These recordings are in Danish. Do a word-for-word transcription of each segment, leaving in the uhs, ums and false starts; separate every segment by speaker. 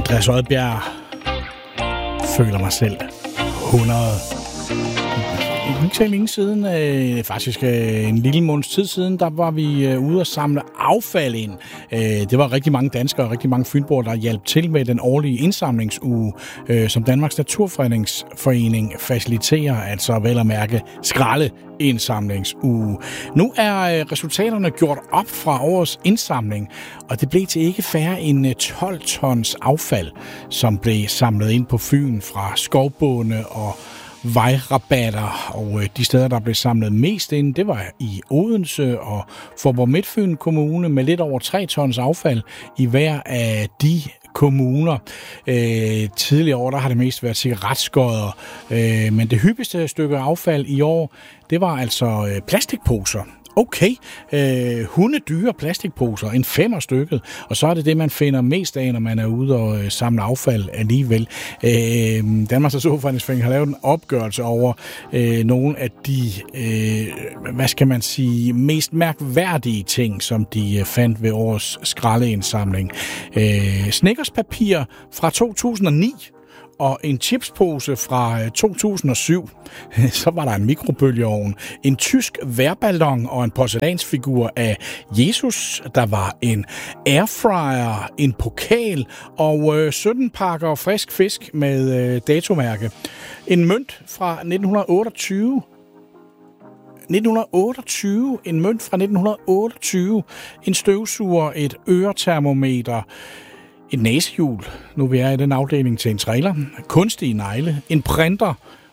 Speaker 1: Andreas Odbjerg føler mig selv hundrede. Ikke så længe siden, øh, faktisk øh, en lille måneds tid siden, der var vi øh, ude og samle affald ind. Øh, det var rigtig mange danskere og rigtig mange fynboer, der hjalp til med den årlige indsamlingsuge, øh, som Danmarks Naturfredningsforening faciliterer, altså vel at mærke skraldeindsamlingsuge. Nu er øh, resultaterne gjort op fra årets indsamling, og det blev til ikke færre end tolv tons affald, som blev samlet ind på Fyn fra skovbånde og vejrabatter, og de steder, der blev samlet mest ind, det var i Odense og Faaborg-Midtfyn Kommune med lidt over tre tons affald i hver af de kommuner. Øh, tidligere år, der har det mest været cigaretskodder, øh, men det hyppigste stykke affald i år, det var altså øh, plastikposer. Okay, øh, hundedyre plastikposer, en femmer stykket, og så er det det, man finder mest af, når man er ude og øh, samle affald alligevel. Øh, Danmarks Naturfredningsforening har lavet en opgørelse over øh, nogle af de, øh, hvad skal man sige, mest mærkværdige ting, som de øh, fandt ved årets skraldeindsamling. Øh, Snekkerspapir fra to tusind og ni, og en chipspose fra to tusind og syv. Så var der en mikrobølgeovn, en tysk vejrballon og en porcelænsfigur af Jesus. Der var en airfryer, en pokal og øh, sytten pakker frisk fisk med øh, datomærke. En mønt fra nitten otteogtyve. nitten otteogtyve. En mønt fra nitten otteogtyve. En støvsuger, et øretermometer, et næsehjul, nu vi er i den afdeling til en trailer, kunstige negle, en printer,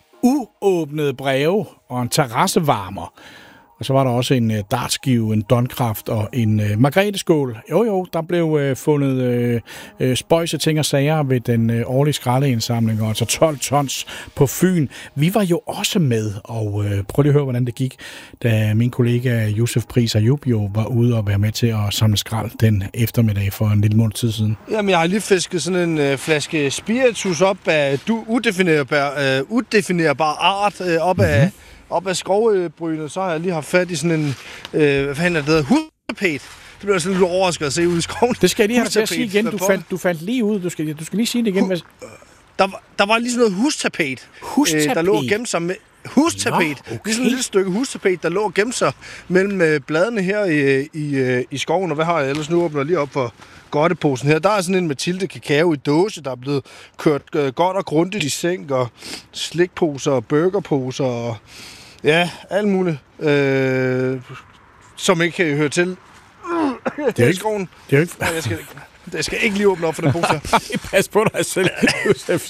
Speaker 1: uåbnede breve og en terrassevarmer. Og så var der også en uh, dartskive, en Donkraft og en uh, Margrethe-skål. Jo jo, der blev uh, fundet uh, uh, spøjse ting og sager ved den uh, årlige skraldeindsamling, og altså tolv tons på Fyn. Vi var jo også med, og uh, prøv lige at høre, hvordan det gik, da min kollega Josef Pris Ayub jo var ude og være med til at samle skrald den eftermiddag for en lille måned tid siden.
Speaker 2: Jamen, jeg har lige fisket sådan en uh, flaske spiritus op af du, udefinerbar, uh, udefinerbar art uh, op mm-hmm. af op ad skovbrynet, så har jeg lige haft fat i sådan en, øh, hvad fanden er det, der hedder hustapet. Det bliver sådan lidt overrasket at se ud i skoven.
Speaker 1: Det skal jeg lige have til at sige igen. Du faldt, du faldt lige ud. Du skal, du skal lige sige det igen.
Speaker 2: Hu- der, var, der var lige sådan noget hustapet,
Speaker 1: hustapet.
Speaker 2: Øh, der lå og gemte sig med... Hustapet. Nå, okay. Det er sådan et lille stykke hustapet, der lå og gemte sig mellem øh, bladene her i, i, i skoven. Og hvad har jeg ellers nu? Åbner lige op for godteposen her. Der er sådan en Mathilde kakao i dåse, der er blevet kørt øh, godt og grundigt i sænk, og slikposer og burgerposer og ja, alt muligt, øh, som ikke kan høre til.
Speaker 1: Det er ikke skoven. Det er ikke.
Speaker 2: Nej, jeg skal, jeg skal ikke lige åbne op for den pose her.
Speaker 1: Pas på dig selv, Josef.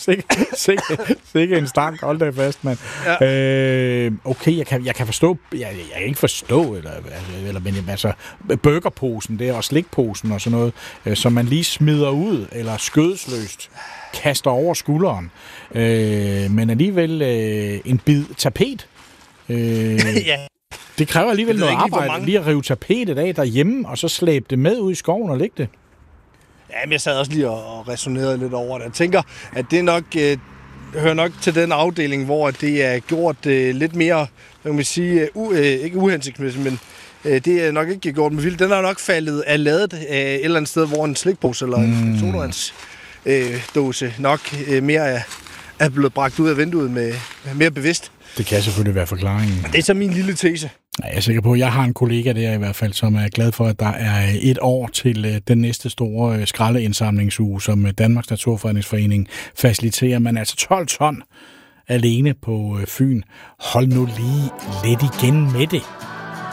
Speaker 1: Sikke en stank. Hold da fast, mand. Ja. Øh, okay, jeg kan, jeg kan forstå, jeg, jeg kan ikke forstå, eller, eller men altså, burgerposen der, og slikposen og sådan noget, øh, som man lige smider ud, eller skødesløst kaster over skulderen. Øh, men alligevel øh, en bid tapet. Øh, ja. Det kræver alligevel noget arbejde, lige, lige at rive tapetet af derhjemme, og så slæbe det med ud i skoven og lægge det.
Speaker 2: Ja, men jeg sad også lige og resonerede lidt over det. Jeg tænker, at det nok øh, hører nok til den afdeling, hvor det er gjort øh, lidt mere, hvad kan man sige, uh, ikke uhensigtsmæssigt, men øh, det er nok ikke gjort med vildt. Den er nok faldet af ladet øh, et eller andet sted, hvor en slikpose eller mm. en sodavands øh, dåse nok øh, mere er, er blevet bragt ud af vinduet med, med mere bevidst.
Speaker 1: Det kan selvfølgelig være forklaringen.
Speaker 2: Det er så min lille tese.
Speaker 1: Jeg er sikker på, at jeg har en kollega der i hvert fald, som er glad for, at der er et år til den næste store skraldeindsamlingsuge, som Danmarks Naturfredningsforening faciliterer. Men altså tolv ton alene på Fyn. Hold nu lige lidt igen med det.